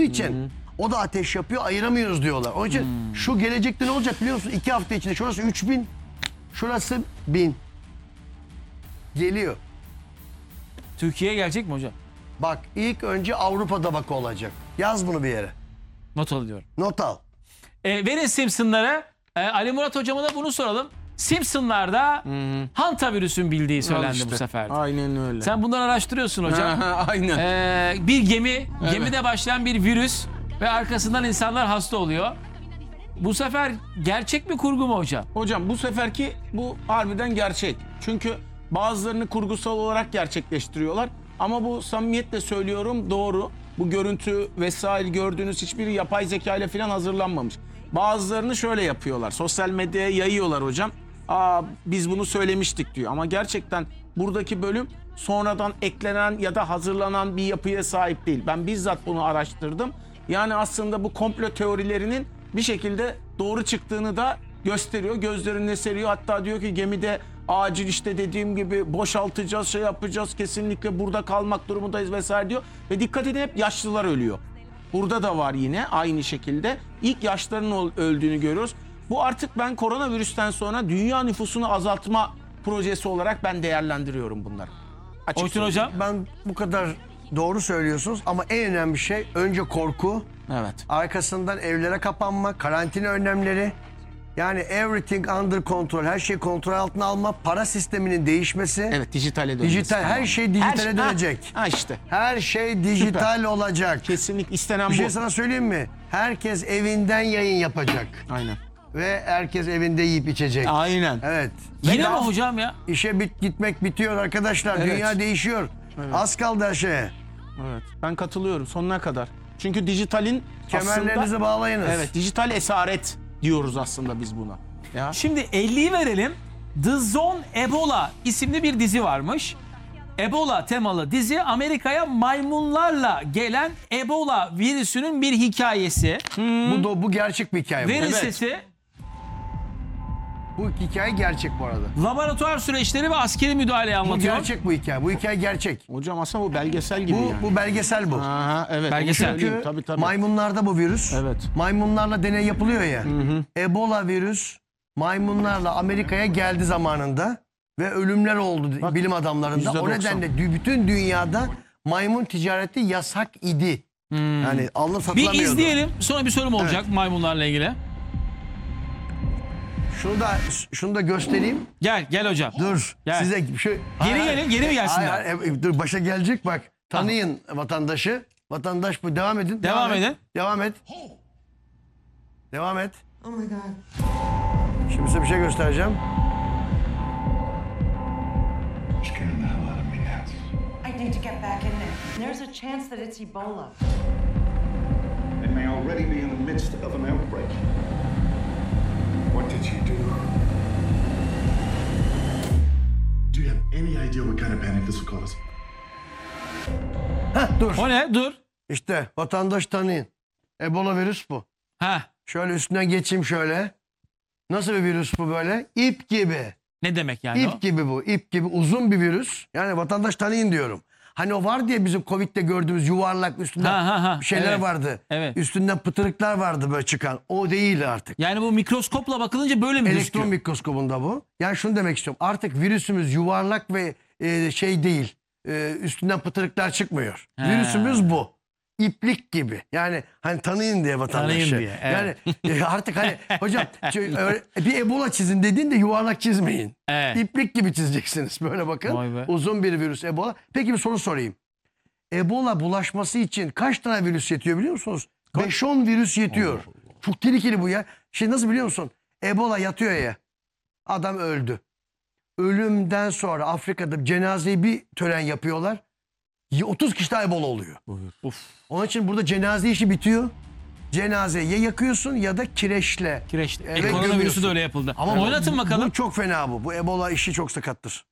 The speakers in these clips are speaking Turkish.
için o da ateş yapıyor, ayıramıyoruz diyorlar. Onun için şu gelecekte ne olacak biliyor musun? 2 hafta içinde şurası 3000, şurası 1000 geliyor. Türkiye'ye gelecek mi hocam? Bak ilk önce Avrupa'da vaka olacak. Yaz bunu bir yere. Not alıyorum. Not al. Verin Simpsonlara. Ali Murat hocama da bunu soralım. Simpsonlarda hantavirüsün bildiği söylendi işte, bu sefer. Aynen öyle. Sen bunları araştırıyorsun hocam. Aynen. Bir gemide başlayan bir virüs ve arkasından insanlar hasta oluyor. Bu sefer gerçek mi kurgu mu hocam? Hocam bu seferki bu harbiden gerçek. Çünkü bazılarını kurgusal olarak gerçekleştiriyorlar. Ama bu samimiyetle söylüyorum doğru. Bu görüntü vesaire gördüğünüz hiçbiri yapay zeka ile falan hazırlanmamış. Bazılarını şöyle yapıyorlar. Sosyal medyaya yayıyorlar hocam. Biz bunu söylemiştik diyor. Ama gerçekten buradaki bölüm sonradan eklenen ya da hazırlanan bir yapıya sahip değil. Ben bizzat bunu araştırdım. Yani aslında bu komplo teorilerinin bir şekilde doğru çıktığını da gösteriyor. Gözlerine seriyor. Hatta diyor ki gemide acil işte dediğim gibi boşaltacağız, şey yapacağız. Kesinlikle burada kalmak durumundayız vesaire diyor. Ve dikkat edin hep yaşlılar ölüyor. Burada da var yine aynı şekilde. İlk yaşların öldüğünü görüyoruz. Bu artık ben koronavirüsten sonra dünya nüfusunu azaltma projesi olarak ben değerlendiriyorum bunları. Oytun hocam. Ben bu kadar doğru söylüyorsunuz ama en önemli şey önce korku. Evet. Arkasından evlere kapanma, karantina önlemleri. Yani everything under control, her şey kontrol altına alma, para sisteminin değişmesi. Evet, dijitale dönmesi. Dijital, her şey dijitale dönecek. İşte. Her şey dijital olacak. Kesinlikle istenen Bir bu. şey sana söyleyeyim mi? Herkes evinden yayın yapacak. Aynen. Ve herkes evinde yiyip içecek. Aynen. Evet. Yine mi Daha hocam ya? İşe gitmek bitiyor arkadaşlar. Evet. Dünya değişiyor. Az kaldı her şeye. Evet. Ben katılıyorum sonuna kadar. Çünkü dijitalin Kemerlerinizi aslında... bağlayınız. Evet, dijital esaret diyoruz aslında biz buna. Ya. Şimdi 50'yi verelim. The Zone Ebola isimli bir dizi varmış. Ebola temalı dizi Amerika'ya maymunlarla gelen Ebola virüsünün bir hikayesi. Bu gerçek bir hikaye. Veri Bu. seti, Bu hikaye gerçek bu arada. laboratuvar süreçleri ve askeri müdahaleyi Bu anlatıyor. gerçek bu hikaye. Bu hikaye gerçek. Hocam aslında bu belgesel gibi Bu, yani. bu belgesel bu. Aha, evet. Belgesel. Onu söyleyeyim. Tabii. Maymunlarda bu virüs. Evet. Maymunlarla deney yapılıyor ya. Ebola virüs maymunlarla Amerika'ya geldi zamanında ve ölümler oldu bilim adamlarında. O %90. nedenle bütün dünyada maymun ticareti yasak idi. Yani alınıp Bir satılamıyordu. izleyelim. Sonra bir sorum olacak maymunlarla ilgili. Şunu da göstereyim. Gel hocam. Dur. Gel. Size şu Geri mi gelsinler? Hayır, dur başa gelecek bak. Tanıyın vatandaşı. Vatandaş bu. Devam edin. Devam edin. Devam et. Devam et. Oh my God. Şimdi size bir şey göstereceğim. Scaring the hell out of me, Nance. I need to get back in there. There's a chance that it's Ebola. They may already be in the midst of an outbreak. What did you do? Do you have any idea what kind of panic this will cause? Dur. O ne? Dur. İşte vatandaş tanıyın. Ebola virüs bu. Ha. Şöyle üstünden geçeyim şöyle. Nasıl bir virüs bu böyle? İp gibi. Ne demek yani o? İp gibi bu. İp gibi uzun bir virüs. Yani vatandaş tanıyın diyorum. Hani o var diye bizim Covid'de gördüğümüz yuvarlak üstünden şeyler evet. vardı. Evet. Üstünden pıtırıklar vardı böyle çıkan. O değil artık. Yani bu mikroskopla bakılınca böyle mi Elektron gözüküyor? mikroskobunda bu. Yani şunu demek istiyorum. Artık virüsümüz yuvarlak ve şey değil. Üstünden pıtırıklar çıkmıyor. He. Virüsümüz bu. İplik gibi. Yani hani tanıyın diye vatandaşı. Tanıyın diye, evet. Yani artık hani hocam bir Ebola çizin dediğinde yuvarlak çizmeyin. Evet. İplik gibi çizeceksiniz. Böyle bakın. Vay be. Uzun bir virüs Ebola. Peki bir soru sorayım. Ebola bulaşması için kaç tane virüs yetiyor biliyor musunuz? 5-10 virüs yetiyor. Çok tehlikeli bu ya. Şey nasıl biliyor musun? Ebola yatıyor ya. Adam öldü. Ölümden sonra Afrika'da cenazeyi bir tören yapıyorlar. 30 kişi daha Ebola oluyor. Onun için burada cenaze işi bitiyor. Cenazeyi ya yakıyorsun ya da kireçle. Kireçli. Evet, Koronavirüsü gömüyorsun. de öyle yapıldı. Ama Oynatın bakalım. Bu çok fena bu. Bu Ebola işi çok sakattır.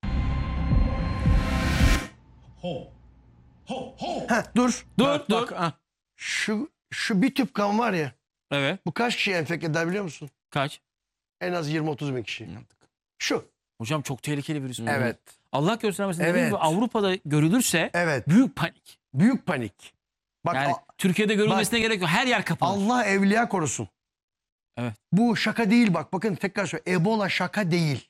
Dur. Dur. Şu bir tüp kan var ya. Evet. Bu kaç kişi enfekte eder biliyor musun? Kaç? En az 20-30 bin kişi. Şu. Hocam çok tehlikeli virüs. Evet. Allah göstermesin. Evet. Dediğim gibi Avrupa'da görülürse Evet. büyük panik. Büyük panik. Bak Yani Türkiye'de görülmesine gerek yok. Her yer kapalı. Allah evliya korusun. Evet. Bu şaka değil bak. Bakın tekrar söylüyorum. Ebola şaka değil.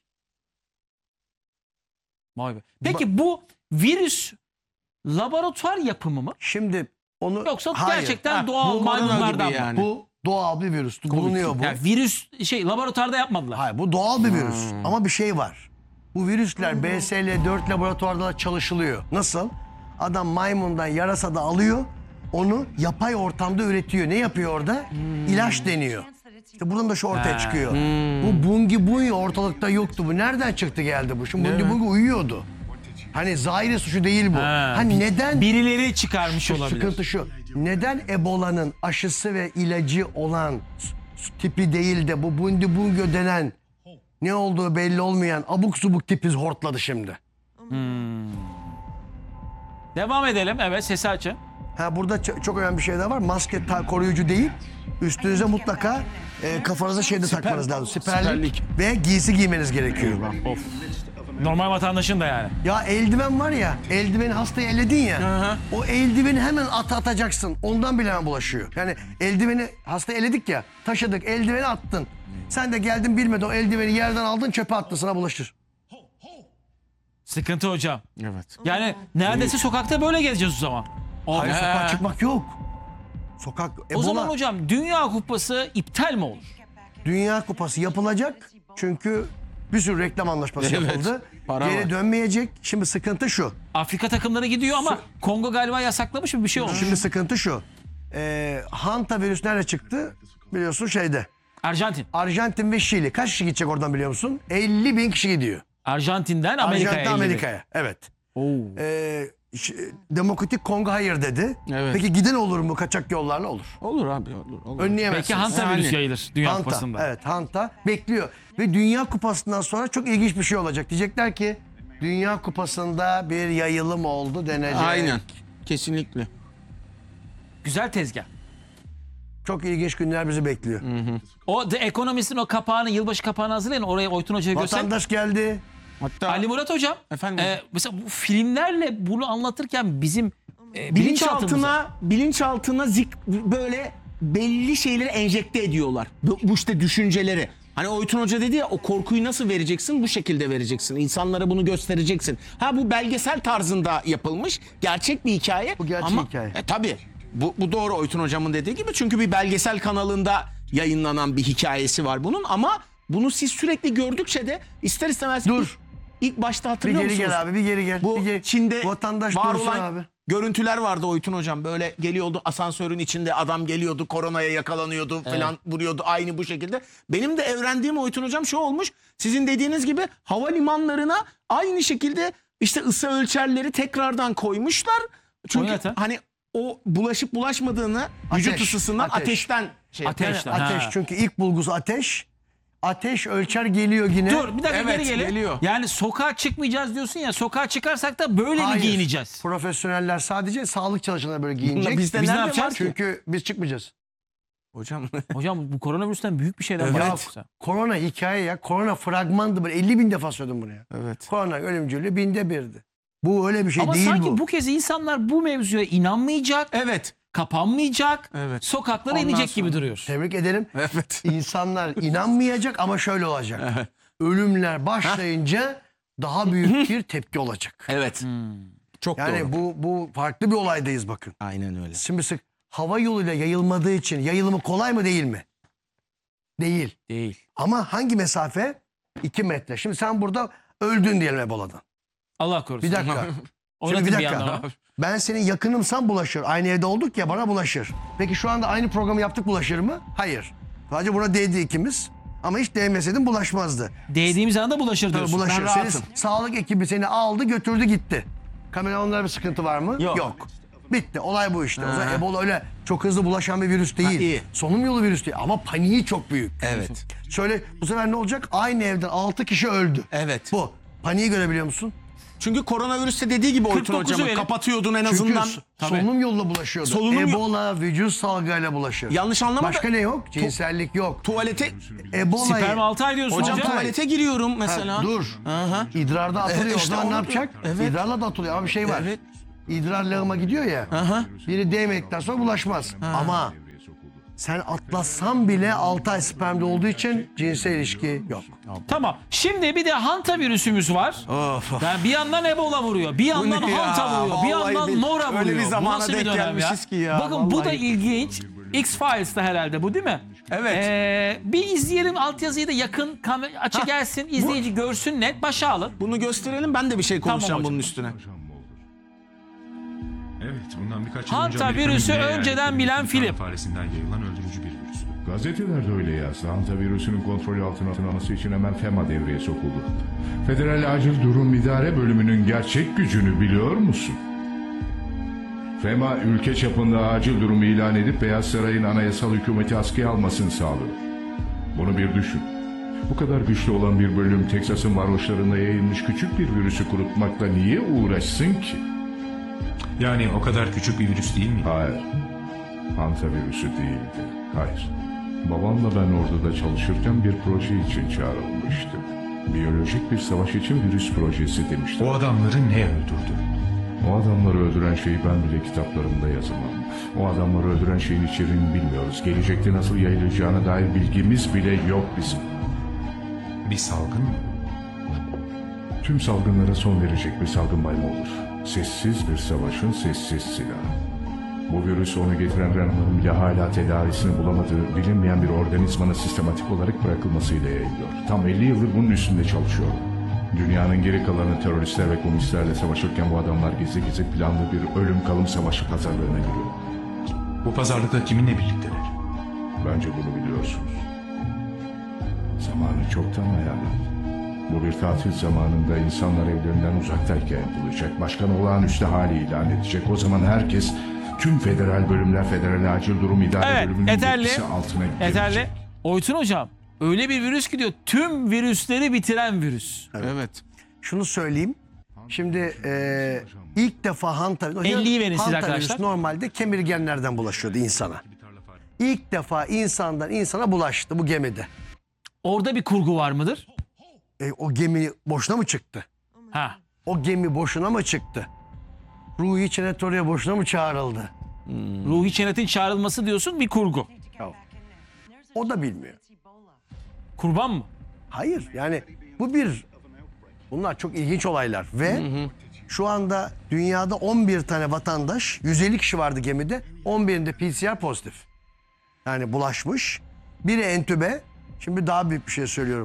Vay be. Peki bu virüs laboratuvar yapımı mı? Şimdi onu Yoksa hayır. gerçekten Ha, doğal bu korona maymunlardan gibi mı? yani. Bu doğal bir virüs. Bulunuyor bu. Yani virüs laboratuvarda yapmadılar. Hayır bu doğal bir virüs. Ama bir şey var. Bu virüsler BSL-4 laboratuvarda çalışılıyor. Nasıl? Adam maymundan yarasa da alıyor. Onu yapay ortamda üretiyor. Ne yapıyor orada? İlaç deniyor. İşte buradan da şu ortaya çıkıyor. Bu bungi bungi ortalıkta yoktu. Bu nereden çıktı geldi bu? Şimdi bungi bungi uyuyordu. Hani zahiri suçu değil bu. Ha, Hani neden? Birileri çıkarmış olabilir. Sıkıntı şu. Neden Ebola'nın aşısı ve ilacı olan tipi değil de bu bundi bungio denen ne olduğu belli olmayan abuk subuk tipi hortladı şimdi? Devam edelim. Evet, sesi açın. Ha burada çok önemli bir şey daha var. Maske koruyucu değil. Üstünüze mutlaka kafanıza şey de takmanız lazım. Siperlik ve giysi giymeniz gerekiyor. Normal vatandaşın da yani. Ya eldiven var ya, eldiveni hastayı elledin ya. O eldiveni hemen atacaksın. Ondan bile hemen bulaşıyor. Yani eldiveni hastayı eledik ya, taşıdık, eldiveni attın. Sen de geldin bilmeden o eldiveni yerden aldın çöpe attın, sana bulaşır. Sıkıntı hocam. Evet. Yani neredeyse sokakta böyle gezeceğiz o zaman. Hayır, He. sokağa çıkmak yok. Sokak, O zaman Ebola, hocam Dünya Kupası iptal mi olur? Dünya Kupası yapılacak çünkü bir sürü reklam anlaşması Evet, yapıldı. para Geri var. dönmeyecek. Şimdi sıkıntı şu. Afrika takımları gidiyor ama Kongo galiba yasaklamış mı bir şey olmuş. Şimdi sıkıntı şu. Hanta virüs nerede çıktı? Biliyorsun şeyde. Arjantin. Arjantin ve Şili. Kaç kişi gidecek oradan biliyor musun? 50 bin kişi gidiyor. Arjantin'den Amerika'ya. Arjantin 50 bin. Amerika'ya. Evet. Oo. Demokratik Kongo hayır dedi. Evet. Peki giden olur mu kaçak yollarla? Olur. Olur abi olur. Önleyemezsin. Belki Hanta Yani. virüsü yayılır Dünya Hanta. Kupası'nda. Evet Hanta bekliyor. Ve Dünya Kupası'ndan sonra çok ilginç bir şey olacak. Diyecekler ki Dünya Kupası'nda bir yayılım oldu denecek. Aynen. Kesinlikle. Güzel tezgah. Çok ilginç günler bizi bekliyor. O The Economist'in o kapağını, yılbaşı kapağını hazırlayın. Oraya Oytun Hoca'ya göster. Vatandaş geldi. Hatta Ali Murat Hocam. Efendim? Mesela bu filmlerle bunu anlatırken bizim bilinçaltımıza... bilinçaltına böyle belli şeyleri enjekte ediyorlar. Bu işte düşünceleri. Hani Oytun Hoca dedi ya, o korkuyu nasıl vereceksin? Bu şekilde vereceksin. İnsanlara bunu göstereceksin. Ha, bu belgesel tarzında yapılmış. Gerçek bir hikaye. Bu gerçek ama, hikaye. Tabii. Bu doğru Oytun Hocam'ın dediği gibi. Çünkü bir belgesel kanalında yayınlanan bir hikayesi var bunun. Ama bunu siz sürekli gördükçe de ister istemez Dur. ilk başta Bir hatırlıyor geri musunuz? gel abi, bir geri gel. Bu bir geri. Çin'de Vatandaş var dursun olan abi. görüntüler vardı Oytun Hocam. Böyle geliyordu asansörün içinde, adam geliyordu, koronaya yakalanıyordu falan, vuruyordu aynı bu şekilde. Benim de öğrendiğim Oytun Hocam şu olmuş. Sizin dediğiniz gibi havalimanlarına aynı şekilde işte ısı ölçerleri tekrardan koymuşlar. Çünkü Oynatın. hani o bulaşıp bulaşmadığını vücut Ateş, ısısından, ateş. ateşten şey Ateş. yapıyor. Ha. Ateş çünkü ilk bulgusu ateş. Ateş ölçer geliyor yine. Dur bir dakika Evet, geri gelin. geliyor. Yani sokağa çıkmayacağız diyorsun ya. Sokağa çıkarsak da böyle mi Hayır. giyineceğiz? Profesyoneller sadece sağlık çalışanları böyle giyinecek. Bizde Biz ne nerede yapacağız var ki? Çünkü biz çıkmayacağız. Hocam Hocam bu koronavirüsten büyük bir şeyden Ya bahsediyorsun. korona hikaye ya. Korona fragmandı böyle 50 bin defa söyledim bunu ya. evet. Korona ölümcüllüğü 1000'de 1'di. Bu öyle bir şey Ama değil sanki bu. bu kez insanlar bu mevzuya inanmayacak, Evet. kapanmayacak, Evet. sokaklara Ondan inecek sonra- gibi duruyor. Tebrik ederim. Evet. İnsanlar inanmayacak ama şöyle olacak. Ölümler başlayınca daha büyük bir tepki olacak. Evet. Çok Yani doğru. bu farklı bir olaydayız bakın. Aynen öyle. Şimdi hava yoluyla yayılmadığı için yayılımı kolay mı değil mi? Değil. Değil. Ama hangi mesafe? 2 metre. Şimdi sen burada öldün diyelim Ebola'dan. Allah korusun. Bir dakika. Oynatın Şimdi bir bir dakika. yandan. Ben senin yakınımsam bulaşır. Aynı evde olduk ya, bana bulaşır. Peki şu anda aynı programı yaptık, bulaşır mı? Hayır. Sadece buna değdi ikimiz. Ama hiç değmeseydin bulaşmazdı. Değdiğimiz anda bulaşır diyorsun. Bulaşır. ben Senin rahatım. sağlık ekibi seni aldı götürdü gitti. Kameramanlarda bir sıkıntı var mı? Yok. Bitti. Olay bu işte. O zaman Ebola öyle çok hızlı bulaşan bir virüs değil. iyi. Solunum yolu virüs değil. Ama paniği çok büyük. Evet. Şöyle bu sefer ne olacak? Aynı evden 6 kişi öldü. Evet. Bu. Paniği görebiliyor musun? Çünkü koronavirüste dediği gibi Oytun 49'u Hocam'ın verin. kapatıyordun en Çünkü azından. solunum yoluyla bulaşıyordu. Solunum Ebola vücut salgıyla bulaşır. Yanlış anlama da- Başka ne yok? Cinsellik yok. Tuvalete Ebolayı... Sperm 6 ay diyorsun hocam hocam. tuvalete giriyorum mesela. Dur. Aha. İdrarda atılıyor. işte o zaman ne onu yapacak? diyor. Evet. İdrarla da atılıyor ama bir şey var. Evet. idrar lağıma gidiyor ya. Biri değmedikten sonra bulaşmaz. Ama sen atlatsan bile 6 ay spermde olduğu için cinsel ilişki yok. Tamam. Şimdi bir de hanta virüsümüz var. Yani bir yandan Ebola vuruyor, bir yandan ne ya? hanta vuruyor, bir Vallahi yandan bir- Nora vuruyor. öyle bir Bu zamana nasıl bir denk dönem ya? gelmişiz ki ya, Bakın bu da vallahi. ilginç. X-Files'ta herhalde bu değil mi? Evet. Bir izleyelim, altyazıyı da yakın açı gelsin, izleyici görsün net, başa alın. Bunu gösterelim, ben de bir şey konuşacağım hocam. bunun üstüne. Evet, bundan birkaç yıl Hanta önce Amerika'nın virüsü güney önceden eyaletlerinde bilen bir film. tane faresinden yayılan öldürücü bir virüs. Gazeteler de öyle yazdı. Hanta virüsünün kontrolü altına alınması için hemen FEMA devreye sokuldu. Federal Acil Durum İdare Bölümünün gerçek gücünü biliyor musun? FEMA ülke çapında acil durumu ilan edip Beyaz Saray'ın anayasal hükümeti askıya almasını sağlıyor. Bunu bir düşün. Bu kadar güçlü olan bir bölüm Teksas'ın varoşlarında yayılmış küçük bir virüsü kurutmakla niye uğraşsın ki? Yani o kadar küçük bir virüs değil mi? Hayır. Hanta virüsü değildi. Hayır. Babamla ben orada çalışırken bir proje için çağrılmıştım. Biyolojik bir savaş için virüs projesi demişler. O adamları ne öldürdü? O adamları öldüren şeyi ben bile kitaplarımda yazamam. O adamları öldüren şeyin içeriğini bilmiyoruz. Gelecekte nasıl yayılacağına dair bilgimiz bile yok bizim. Bir salgın mı? Tüm salgınlara son verecek bir salgın bayma olur. Sessiz bir savaşın sessiz silahı. Bu virüs onu getiren ranların bile hala tedavisini bulamadığı bilinmeyen bir organizmanın sistematik olarak bırakılmasıyla yayılıyor. Tam 50 yıldır bunun üstünde çalışıyor. Dünyanın geri kalanı teröristler ve komünistlerle savaşırken bu adamlar gizli gizli planlı bir ölüm kalım savaşı pazarlığına giriyor. Bu pazarlıkta kiminle birlikteler? Bence bunu biliyorsunuz. Zamanı çoktan ayarlandı. Bu bir tatil zamanında insanlar evlerinden uzaktayken yapılacak. Başkan olağanüstü hali ilan edecek. O zaman herkes, tüm federal bölümler Federal Acil Durum İdare Evet, Bölümünün yeterli. yetkisi altına girecek. Yeterli. Oytun hocam, öyle bir virüs gidiyor. Tüm virüsleri bitiren virüs. Evet. Şunu söyleyeyim. Şimdi ilk defa hanta 50'yi verin siz hanta arkadaşlar. virüs normalde kemirgenlerden bulaşıyordu insana. İlk defa insandan insana bulaştı bu gemide. Orada bir kurgu var mıdır? O gemi boşuna mı çıktı? Ha. O gemi boşuna mı çıktı? Ruhi Çenet oraya boşuna mı çağrıldı? Ruhi Çenet'in çağrılması diyorsun bir kurgu. O da bilmiyor. Kurban mı? Hayır yani bunlar çok ilginç olaylar ve şu anda dünyada 11 tane vatandaş, 150 kişi vardı gemide, 11'inde PCR pozitif. Yani bulaşmış. Biri entübe. Şimdi daha büyük bir şey söylüyorum.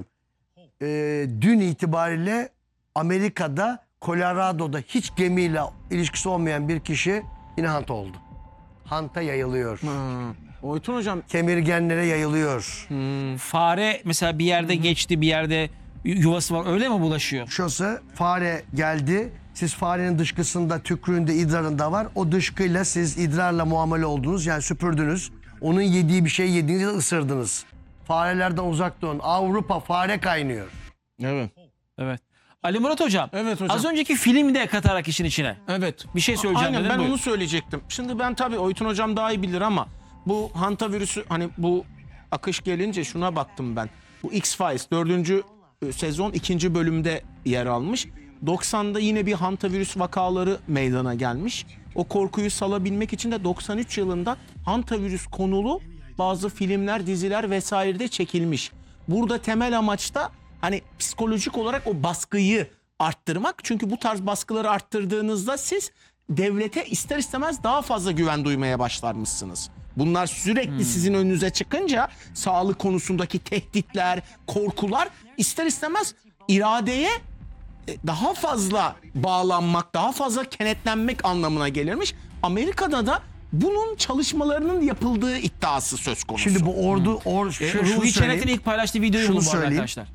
Dün itibariyle Amerika'da, Colorado'da hiç gemiyle ilişkisi olmayan bir kişi yine hanta oldu. Hanta yayılıyor. Oytun hocam, Kemirgenlere yayılıyor. Fare mesela bir yerde geçti, bir yerde yuvası var. Öyle mi bulaşıyor? Şurası fare geldi. Siz farenin dışkısında, tükrüğünde, idrarında var. O dışkıyla siz idrarla muamele oldunuz. Yani süpürdünüz. Onun yediği bir şey yediğinizde ısırdınız. Farelerden uzak durun. Avrupa fare kaynıyor. evet. Evet. Ali Murat hocam. Evet hocam. Az önceki filmi de katarak işin içine. Evet. Bir şey söyleyeceğim Aynen, dedim, ben buyur. onu söyleyecektim. Şimdi ben tabii Oytun hocam daha iyi bilir ama bu hanta virüsü, hani bu akış gelince şuna baktım ben. Bu X-Files 4. sezon 2. bölümde yer almış. 90'da yine bir hanta virüs vakaları meydana gelmiş. O korkuyu salabilmek için de 93 yılında hanta virüs konulu bazı filmler, diziler vesairede çekilmiş. Burada temel amaç da hani psikolojik olarak o baskıyı arttırmak. Çünkü bu tarz baskıları arttırdığınızda siz devlete ister istemez daha fazla güven duymaya başlarmışsınız. Bunlar sürekli sizin önünüze çıkınca sağlık konusundaki tehditler, korkular ister istemez iradeye daha fazla bağlanmak, daha fazla kenetlenmek anlamına gelirmiş. Amerika'da da bunun çalışmalarının yapıldığı iddiası söz konusu. Şimdi bu şunu Ruhi Çenet'in söyleyeyim. ilk paylaştığı videoyu Şunu bulun bu arada söyleyeyim. arkadaşlar.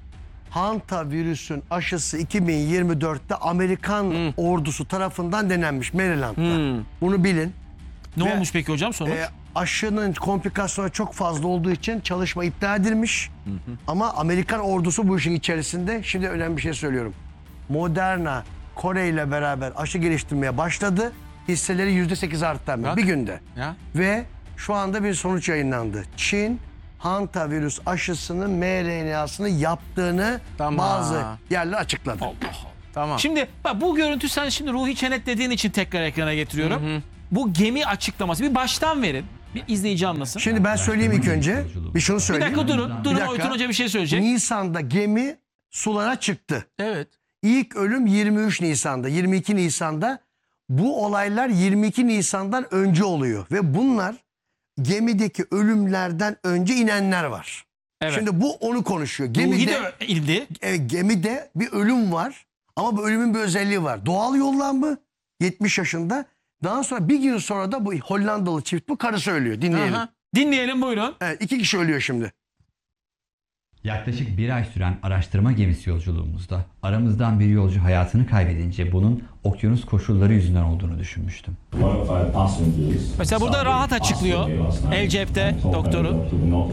Hanta virüsün aşısı 2024'te Amerikan ordusu tarafından denenmiş Maryland'da. Bunu bilin. Ne Ve, olmuş peki hocam sonuç? Aşının komplikasyonu çok fazla olduğu için çalışma iptal edilmiş. Ama Amerikan ordusu bu işin içerisinde. Şimdi önemli bir şey söylüyorum. Moderna Kore ile beraber aşı geliştirmeye başladı. Hisseleri %8 arttı hemen bir günde. Ya. Ve şu anda bir sonuç yayınlandı. Çin hanta virüs aşısının mRNA'sını yaptığını Tamam. bazı yerler açıkladı. Tamam. Şimdi bak, bu görüntü, sen şimdi Ruhi Çenet dediğin için tekrar ekrana getiriyorum. Bu gemi açıklaması bir baştan verin. Bir izleyici anlasın. Şimdi ben söyleyeyim ilk önce. Bir şunu Bir söyleyeyim. dakika durun. Bir Durun, dakika. Oytun Hoca bir şey söyleyecek. Nisan'da gemi sulara çıktı. Evet. İlk ölüm 23 Nisan'da, 22 Nisan'da. Bu olaylar 22 Nisan'dan önce oluyor. Ve bunlar gemideki ölümlerden önce inenler var. Evet. Şimdi bu onu konuşuyor. Ruhi de indi. Gemide bir ölüm var. Ama bu ölümün bir özelliği var. Doğal yollanma 70 yaşında. Daha sonra bir gün sonra da bu Hollandalı çift, bu karısı ölüyor. Dinleyelim. Aha. Dinleyelim, buyurun. Evet, 2 kişi ölüyor şimdi. Yaklaşık bir ay süren araştırma gemisi yolculuğumuzda aramızdan bir yolcu hayatını kaybedince bunun okyanus koşulları yüzünden olduğunu düşünmüştüm. Mesela burada rahat açıklıyor El Cep'te doktoru.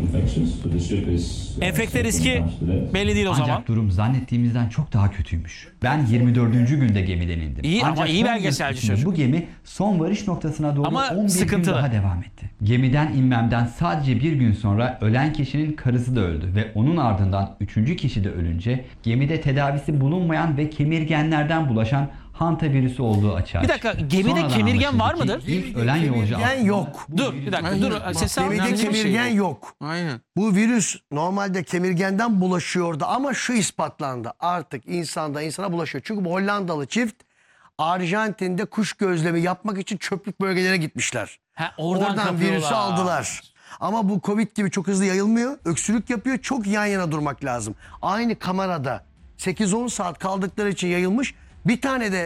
Enfekte riski belli değil o Ancak zaman. durum zannettiğimizden çok daha kötüymüş. Ben 24. günde gemiden indim. İyi ama Ancak iyi son belgeselci gün içinde çocuk. Bu gemi son varış noktasına doğru Ama 11 sıkıntılı. gün daha devam etti. Gemiden inmemden sadece bir gün sonra ölen kişinin karısı da öldü ve onun ardından 3. kişi de ölünce gemide tedavisi bulunmayan ve kemirgenlerden bulaşan hantavirüsü olduğu açığa Bir dakika, çıktı. gemide Sonradan kemirgen var anlaşıldı ki mıdır? ilk ölen yolcu Kemirgen aslında- yok. Dur bir dakika, Aynen. dur. Ses Gemide önemli bir şey kemirgen bu. yok. Aynen. Bu virüs normalde kemirgenden bulaşıyordu ama şu ispatlandı. Artık insandan insana bulaşıyor. Çünkü bu Hollandalı çift Arjantin'de kuş gözlemi yapmak için çöplük bölgelere gitmişler. Ha, oradan kapıyorlar. virüsü aldılar. Ama bu Covid gibi çok hızlı yayılmıyor. Öksürük yapıyor. Çok yan yana durmak lazım. Aynı kamerada 8-10 saat kaldıkları için yayılmış. Bir tane de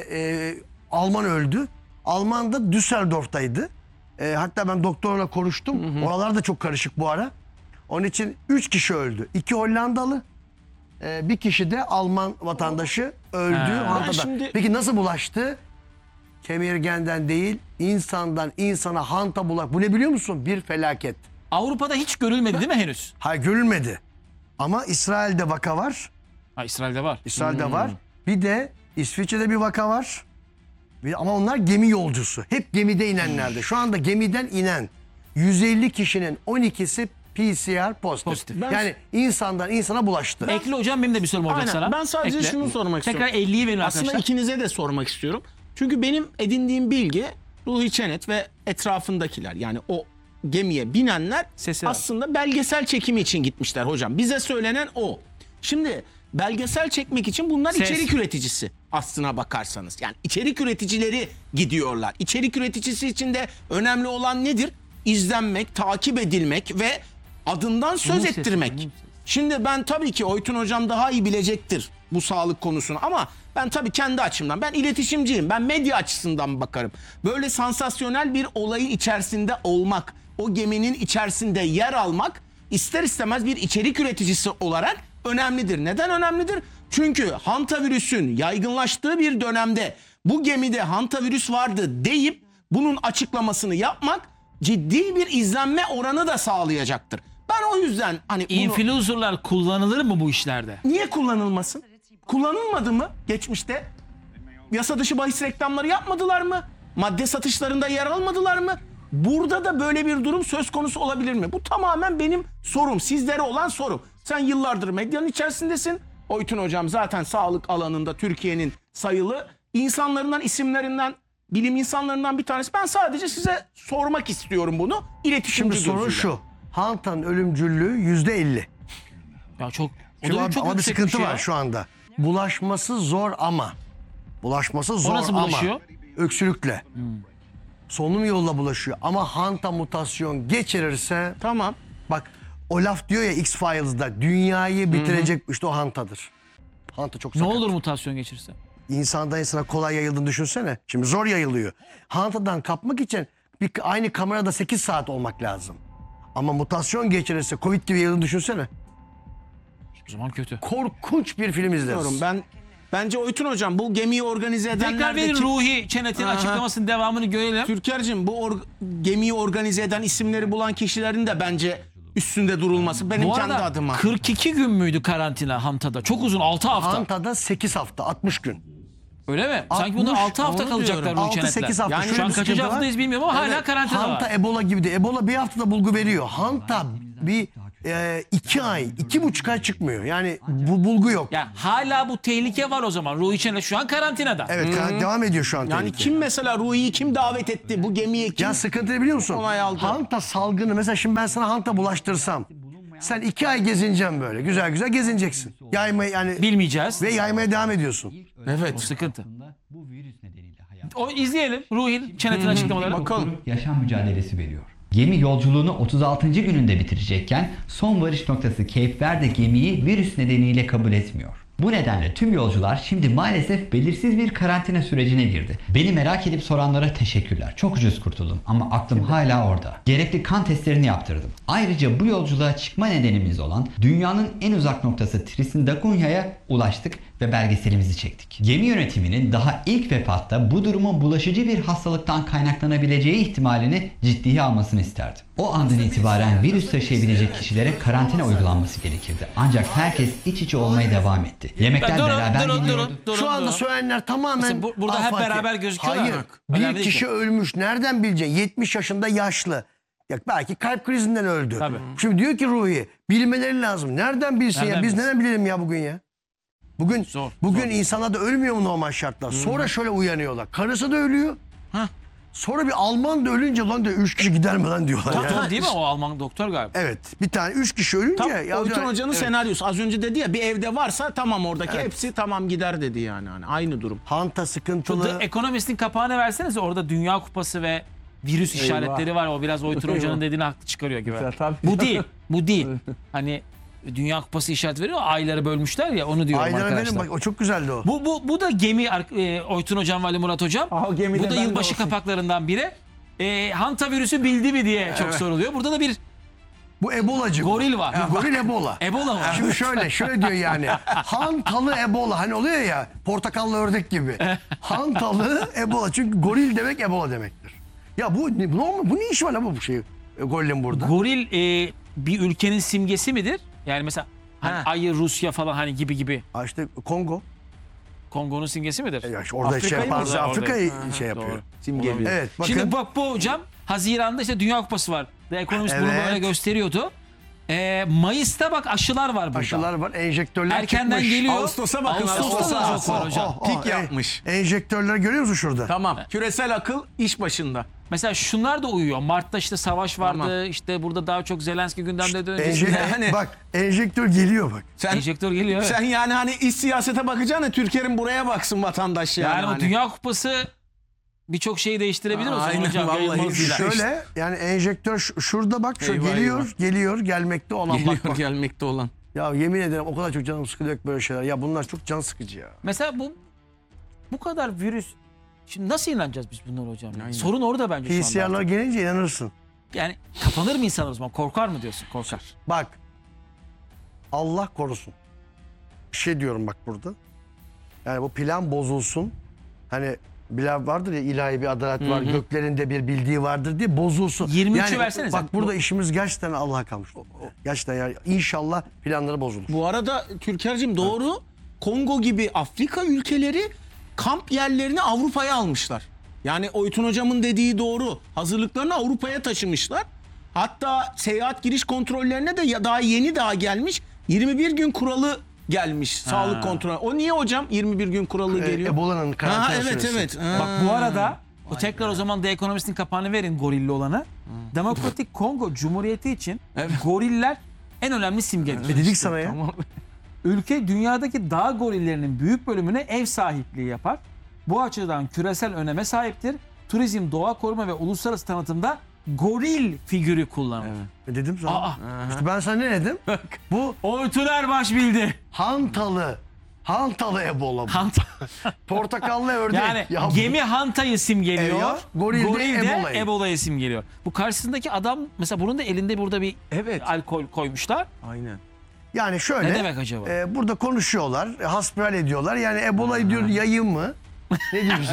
Alman öldü. Alman da Düsseldorf'taydı. Hatta ben doktorla konuştum. Oralar da çok karışık bu ara. Onun için 3 kişi öldü. 2 Hollandalı, bir kişi de Alman vatandaşı öldü. Hantada. şimdi- Peki nasıl bulaştı? Kemirgenden değil, insandan insana hanta bulak. Bu ne biliyor musun? Bir felaket. Avrupa'da hiç görülmedi değil mi henüz? Hayır, görülmedi. Ama İsrail'de vaka var. Ha, İsrail'de var. İsrail'de var. Bir de İsviçre'de bir vaka var. Ama onlar gemi yolcusu. Hep gemide inenlerde. Şu anda gemiden inen 150 kişinin 12'si PCR pozitif. Yani insandan insana bulaştı. Ekle hocam, benim de bir sorum olacak Aynen. sana. Ben sadece Ekle. şunu sormak Tekrar istiyorum. 50'yi verin Aslında arkadaşlar. ikinize de sormak istiyorum. Çünkü benim edindiğim bilgi Ruhi Çenet ve etrafındakiler, yani o gemiye binenler Sesi var. aslında belgesel çekimi için gitmişler hocam. Bize söylenen o. Şimdi belgesel çekmek için bunlar Ses. içerik üreticisi aslına bakarsanız. Yani içerik üreticileri gidiyorlar. İçerik üreticisi için de önemli olan nedir? İzlenmek, takip edilmek ve adından söz sesi, ettirmek. bunun sesi. Şimdi ben tabii ki Oytun hocam daha iyi bilecektir bu sağlık konusunu, ama ben tabii kendi açımdan, ben iletişimciyim, ben medya açısından bakarım. Böyle sansasyonel bir olayın içerisinde olmak, o geminin içerisinde yer almak ister istemez bir içerik üreticisi olarak önemlidir. Neden önemlidir? Çünkü hantavirüsün yaygınlaştığı bir dönemde bu gemide hantavirüs vardı deyip bunun açıklamasını yapmak ciddi bir izlenme oranı da sağlayacaktır. Ben o yüzden hani bunu... Influencer'lar kullanılır mı bu işlerde? Niye kullanılmasın? Kullanılmadı mı geçmişte? Yasa dışı bahis reklamları yapmadılar mı? Madde satışlarında yer almadılar mı? Burada da böyle bir durum söz konusu olabilir mi? Bu tamamen benim sorum, sizlere olan sorum. Sen yıllardır medyanın içerisindesin. Oytun hocam zaten sağlık alanında Türkiye'nin sayılı insanlarından, isimlerinden, bilim insanlarından bir tanesi. Ben sadece size sormak istiyorum bunu. İletişimci Şimdi sorun gözüyle. şu. Hantanın ölümcüllüğü %50. Ya çok, o Şimdi da çok ama bir yüksek sıkıntı şey var ya. şu anda. Bulaşması zor ama. Bulaşması zor nasıl ama. bulaşıyor? Öksürükle. Solunum yoluyla bulaşıyor. Ama hanta mutasyon geçirirse... Tamam. Bak, o laf diyor ya X-Files'da, dünyayı bitirecek işte o hantadır. Hanta çok Ne sakat. olur mutasyon geçirse? İnsandan insana kolay yayıldığını düşünsene. Şimdi zor yayılıyor. Hantadan kapmak için aynı kamerada 8 saat olmak lazım. Ama mutasyon geçirirse Covid gibi yayıldığını düşünsene. O zaman kötü. Korkunç bir film izleriz. Ben bence Oytun hocam bu gemiyi organize edenler Tekrar de verin kim? Ruhi Çenet'in Aha. açıklamasının devamını görelim. Türker'cim bu gemiyi organize eden, isimleri bulan kişilerin de bence üstünde durulması benim Bu kendi arada adıma. 42 gün müydü karantina Hantada? Çok uzun, 6 hafta. Hantada 8 hafta, 60 gün. Öyle mi? Sanki bunlar 60, 6 hafta onu kalacaklar diyorum. Ruhi Çenet'ler. 6-8 hafta. Yani Şöyle Şu an bir kaçıncı sıkıntı var. haftayız bilmiyorum ama hala karantina Hanta var. Ebola gibi de. Ebola bir haftada bulgu veriyor. Hanta bir 2 ay, 2,5 ay çıkmıyor. Yani bu bulgu yok. Yani hala bu tehlike var o zaman. Ruhi Çenet şu an karantinada. Evet, devam ediyor şu an. Yani tehlike. kim mesela Ruhi'yi kim davet etti? Bu gemiye kim? Ya sıkıntı ne biliyor musun? onay aldı? Hanta salgını, mesela şimdi ben sana hanta bulaştırsam, sen 2 ay gezineceksin böyle. Güzel güzel gezineceksin. Yaymaya yani Bilmeyeceğiz. ve yaymaya devam ediyorsun. O sıkıntı. Bu virüs nedeniyle hayat. O izleyelim Ruhi Çenet'in açıklamalarını. Bakalım. Yaşam mücadelesi veriyor. Gemi yolculuğunu 36. gününde bitirecekken son varış noktası Cape Verde gemiyi virüs nedeniyle kabul etmiyor. Bu nedenle tüm yolcular şimdi maalesef belirsiz bir karantina sürecine girdi. Beni merak edip soranlara teşekkürler. Çok ucuz kurtuldum ama aklım hala orada. Gerekli kan testlerini yaptırdım. Ayrıca bu yolculuğa çıkma nedenimiz olan dünyanın en uzak noktası Trisindacunha'ya ulaştık ve belgeselimizi çektik. Gemi yönetiminin daha ilk vefatta bu durumun bulaşıcı bir hastalıktan kaynaklanabileceği ihtimalini ciddiye almasını isterdim. O andan itibaren virüs taşıyabilecek kişilere karantina uygulanması gerekirdi. Ancak herkes iç içe olmaya devam etti. Yemekler beraber yeniyordu. Şu anda söylenenler tamamen Mesela burada hep afaki. beraber gözüküyorlar. Hayır. Bak, önemli Bir değil kişi ki. ölmüş. Nereden bileceksin? 70 yaşında yaşlı. Ya belki kalp krizinden öldü. Tabii. Şimdi diyor ki Ruhi, bilmeleri lazım. Nereden bilsin Nereden ya? Biz bilsin? nereden bilelim ya bugün ya? Bugün Zor, insanlar da ölmüyor mu normal şartlar? Sonra şöyle uyanıyorlar. Karısı da ölüyor. Sonra bir Alman da ölünce lan diyor 3 kişi gider mi lan diyorlar. Doktor Yani. değil mi o Alman doktor galiba? Evet. Bir tane 3 kişi ölünce. Tam ya Oytun diyor- Hoca'nın Evet. senaryosu. Az önce dedi ya bir evde varsa tamam oradaki hepsi tamam gider dedi yani. Hani aynı durum. Hanta The sıkıntılı. Economist'in kapağını versenize, orada Dünya Kupası ve virüs işaretleri var. O biraz Oytun Hoca'nın dediğini haklı çıkarıyor gibi. Bu değil. Bu değil. Hani Dünya Kupası işareti veriyor. Ayları bölmüşler ya, onu diyorum Aynen arkadaşlar. benim bak o çok güzeldi o. Bu da gemi Oytun Hocam ve Ali Murat Hocam. Aha, gemide Bu da ben de yılbaşı olsun. kapaklarından biri. Hanta virüsü bildi mi diye çok soruluyor. Burada da bir Bu Ebolacı. bu. goril var. Goril Ebola. Ebola var. Şimdi şöyle diyor yani. Hantalı Ebola. Hani oluyor ya portakallı ördek gibi. Hantalı Ebola. Çünkü goril demek Ebola demektir. Ya bu normal, bu ne iş var lan bu şey gorilin burada? Goril bir ülkenin simgesi midir? Yani mesela hani Ha. ayı, Rusya falan hani gibi. Ha işte Kongo. Kongo'nun simgesi midir? Ya işte orada şey Afrika'yı mı yapar. orada- Afrika'yı orada- şey yapıyor. Doğru. Simgeliyor. Evet bakın. Şimdi bak bu hocam Haziran'da işte Dünya Kupası var. The Economist bunu Evet. böyle gösteriyordu. Mayıs'ta bak aşılar var burada. aşılar var. Enjektörler Erkenden çıkmış. geliyor. Ağustos'a bakın, Ağustos'ta da Ağustos'a. çok var hocam. Pik yapmış. Enjektörler görüyor musun şurada? Tamam. Küresel akıl iş başında. Mesela şunlar da uyuyor. Mart'ta işte savaş vardı. Tamam. İşte burada daha çok Zelenski gündemde dönüyor. Yani- Bak enjektör geliyor bak. Sen Enjektör geliyor. Evet. sen yani hani iş siyasete bakacaksın Türkiye'nin buraya baksın vatandaş yani. Yani o hani. Dünya Kupası birçok şeyi değiştirebilir o zaman Aynen, hocam. vallahi yayılma hızıyla. Şöyle yani enjektör şurada bak şu Eyvah, geliyor gelmekte olan Geliyor, bak. gelmekte olan. Ya yemin ederim o kadar çok canım sıkılıyor ki böyle şeyler. Ya bunlar çok can sıkıcı ya. Mesela bu kadar virüs. Şimdi nasıl inanacağız biz bunlara hocam? Aynen. Sorun orada bence şu anda. PCR'lar gelince inanırsın. Yani kapanır mı insan o zaman? Korkar mı diyorsun? Korkar. Bak Allah korusun. Bir şey diyorum bak burada. Yani bu plan bozulsun. Hani Bilal vardır ya, ilahi bir adalet var. Göklerinde bir bildiği vardır diye bozulsun. 23'ü versenize. Bak burada işimiz gerçekten Allah'a kalmış. Gerçekten ya inşallah planları bozulur. Bu arada Türker'cim doğru. Kongo gibi Afrika ülkeleri kamp yerlerini Avrupa'ya almışlar. Yani Oytun Hocam'ın dediği doğru. Hazırlıklarını Avrupa'ya taşımışlar. Hatta seyahat giriş kontrollerine de daha yeni gelmiş. 21 gün kuralı gelmiş sağlık kontrolü. O niye hocam 21 gün kuralı geliyor? Ebola'nın karantina Ha, evet süresi. evet. Ha. Bak bu arada bu tekrar o zaman The Economist'in kapağını verin gorilli olanı. Demokratik Kongo Cumhuriyeti için goriller en önemli simgedir. Dedik sana ya. Ülke dünyadaki dağ gorillerinin büyük bölümüne ev sahipliği yapar. Bu açıdan küresel öneme sahiptir. Turizm, doğa koruma ve uluslararası tanıtımda goril figürü kullanılır. Dedim sana. Aa. İşte ben sana ne dedim? Bu Oytun Erbaş bildi. Hantalı Ebola bu. Hanta. Portakallı ördek. Yani Ya bu- gemi Hanta'yı simgeliyor. Evet, goril de Ebola'yı. Ebola'yı simgeliyor. Bu karşısındaki adam mesela bunun da elinde burada bir Evet. alkol koymuşlar. Aynen. Yani şöyle. Ne demek acaba? Burada konuşuyorlar, hasbihal ediyorlar. Yani Ebola'yı diyor yayayım mı? Ne diyorsun?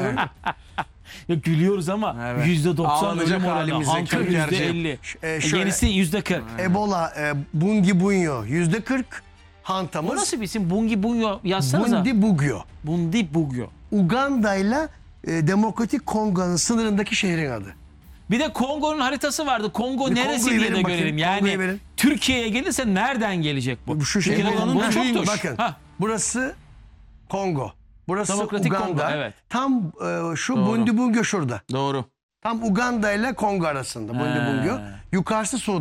Ya gülüyoruz ama Evet. %90 Ağlanacak ölüm oranı. halimize, Hanta Türker'ciğim. %50. Şöyle, Yenisi %40. Ebola, Bungi Bunyo %40. Hantamız. Bu nasıl bir isim? Bungi Bunyo yazsanıza. Bundi Bugyo. Bundi Bugyo. Uganda'yla Demokratik Kongo'nun sınırındaki şehrin adı. Bir de Kongo'nun haritası vardı. Kongo Bir neresi Kongo'yu diye de verin bakayım, görelim. Yani Kongo'yu verin. Türkiye'ye gelirse nereden gelecek bu? Şu Çünkü şekilde. Kongo'nun Ha, çoktur. bakın. Ha. Burası Kongo. Burası Demokratik Uganda. Kongo, evet. Tam şu Doğru. Bundibugyo şurada. Doğru. Tam Uganda ile Kongo arasında Bundibugyo. Yukarısı Sudan.